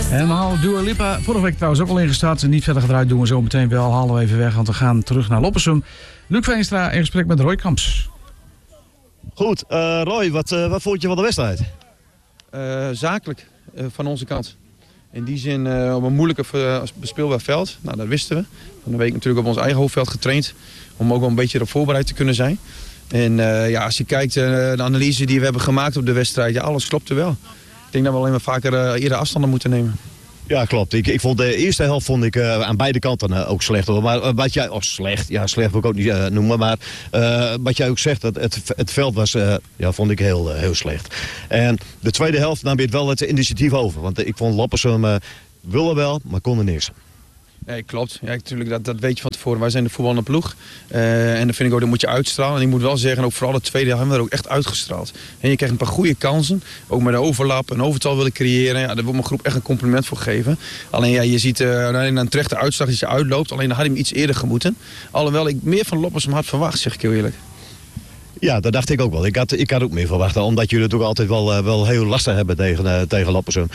En we halen Dua Lipa vorige week trouwens ook al ingestart. Niet verder gedraaid, doen we zo meteen wel. Halen we even weg, want we gaan terug naar Loppersum. Luc Veenstra in gesprek met Roy Kamps. Goed, Roy, wat vond je van de wedstrijd? Zakelijk van onze kant. In die zin op een moeilijke bespeelbaar veld. Nou, dat wisten we. Van de week natuurlijk op ons eigen hoofdveld getraind. Om ook wel een beetje erop voorbereid te kunnen zijn. En als je kijkt de analyse die we hebben gemaakt op de wedstrijd. Ja, alles klopte wel. Ik denk dat we alleen maar vaker eerder afstanden moeten nemen. Ja, klopt. Ik vond de eerste helft aan beide kanten ook slecht. Hoor. Maar wat jij... slecht. Ja, slecht wil ik ook niet noemen. Maar wat jij ook zegt, het veld was, vond ik heel slecht. En de tweede helft nam je het wel het initiatief over. Want ik vond Loppersum willen wel, maar konden niks. Nee, klopt. Ja, natuurlijk, dat weet je van tevoren. Wij zijn de voetballende ploeg. En dan vind ik ook, dat moet je uitstralen. En ik moet wel zeggen, ook vooral de tweede helft hebben we er ook echt uitgestraald. En je krijgt een paar goede kansen. Ook met een overlap, een overtal willen creëren. Ja, daar wil mijn groep echt een compliment voor geven. Alleen ja, je ziet alleen een terechte uitslag dat je uitloopt. Alleen dan had hij hem iets eerder gemoeten. Alhoewel ik meer van Loppersum had verwacht, zeg ik heel eerlijk. Ja, dat dacht ik ook wel. Ik had ook meer verwacht. Omdat jullie het ook altijd wel heel lastig hebben tegen Loppersum.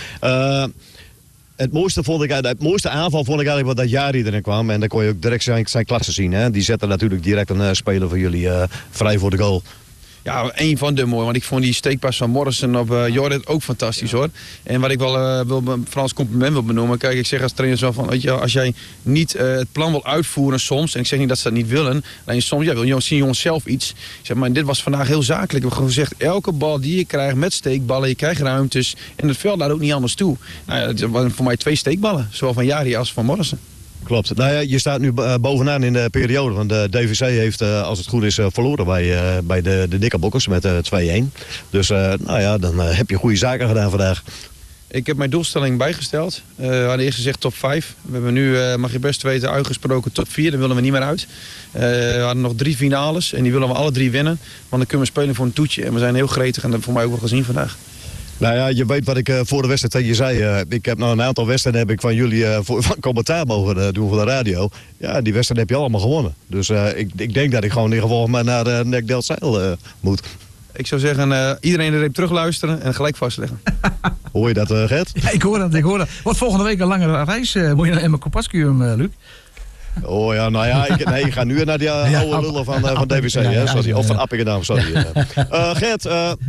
Het mooiste aanval vond ik eigenlijk wat dat Jari erin kwam. En dan kon je ook direct zijn klasse zien. Hè? Die zette natuurlijk direct een speler voor jullie vrij voor de goal. Ja, één van de mooie. Want ik vond die steekpas van Morrison op Jorrit ook fantastisch hoor. En wat ik wel vooral als compliment wil benoemen. Kijk, ik zeg als trainer zo van, weet je, als jij niet het plan wil uitvoeren soms. En ik zeg niet dat ze dat niet willen. Alleen soms zien jongens zelf iets. Ik zeg maar, dit was vandaag heel zakelijk. We hebben gewoon gezegd, elke bal die je krijgt met steekballen. Je krijgt ruimtes. En het veld laat ook niet anders toe. Nou ja, het waren voor mij 2 steekballen. Zowel van Jari als van Morrison. Klopt. Nou ja, je staat nu bovenaan in de periode. Want de DVC heeft, als het goed is, verloren bij de Dikke Bokkers met 2-1. Dus dan heb je goede zaken gedaan vandaag. Ik heb mijn doelstelling bijgesteld. We hadden eerst gezegd top 5. We hebben nu, mag je best weten, uitgesproken top 4. Daar willen we niet meer uit. We hadden nog 3 finales en die willen we alle 3 winnen. Want dan kunnen we spelen voor een toetje. En we zijn heel gretig en dat voor mij ook wel gezien vandaag. Nou ja, je weet wat ik voor de wedstrijd tegen je zei. Ik heb nou een aantal wedstrijden heb ik van jullie van commentaar mogen doen voor de radio. Ja, die wedstrijd heb je allemaal gewonnen. Dus ik denk dat ik gewoon in ieder geval maar naar Nek Delfzijl moet. Ik zou zeggen, iedereen er even terugluisteren en gelijk vastleggen. Hoor je dat, Gert? Ja, ik hoor dat. Wordt volgende week een langere reis. Moet je naar Emma Kopascium, Luc? Oh ja, nou ja, ik ga nu naar die oude lullen van DVC. Hè? Sorry, of van Appingedam, sorry. Gert,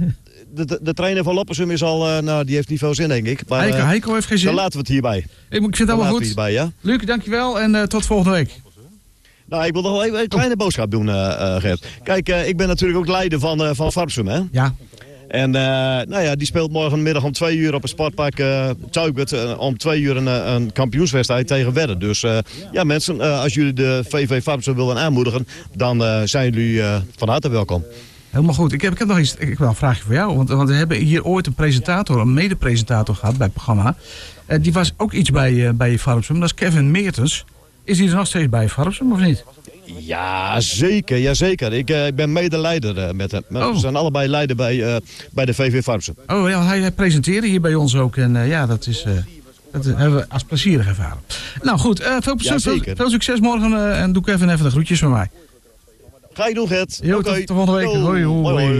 de trainer van Loppersum is al, die heeft niet veel zin, denk ik. Maar, Heiko heeft geen zin. Dan laten we het hierbij. Ik vind het allemaal goed. Hierbij, ja? Luc, dankjewel en tot volgende week. Nou, ik wil nog wel even een kleine boodschap doen, Gert. Kijk, ik ben natuurlijk ook leider van Farmsum, hè? Ja. En die speelt morgenmiddag om 2 uur op het sportpark Tuikert om 2 uur een kampioenswedstrijd tegen Wedden. Dus mensen, als jullie de VV Farmsum willen aanmoedigen, dan zijn jullie van harte welkom. Helemaal goed. Ik heb nog iets. Ik heb wel een vraagje voor jou. Want we hebben hier ooit een mede-presentator gehad bij het programma. Die was ook iets bij Farmsum. Dat is Kevin Meertens. Is hij er nog steeds bij Farmsum of niet? Ja, zeker. Ik ben medeleider met hem. We zijn allebei leider bij de VV Farmsum. Oh ja, hij presenteerde hier bij ons ook. En dat hebben we als plezierig ervaren. Nou goed, veel succes morgen. En doe Kevin even de groetjes van mij. Ga je doen, Gert. Tot de volgende week. Hoi.